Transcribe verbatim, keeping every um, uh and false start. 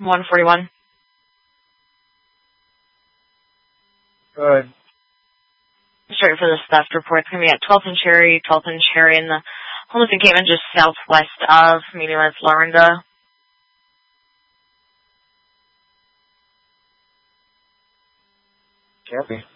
one forty-one. Good. Straight for the theft report. It's going to be at twelfth and Cherry, twelfth and Cherry in the homeless encampment just southwest of medium as Lorinda. Copy.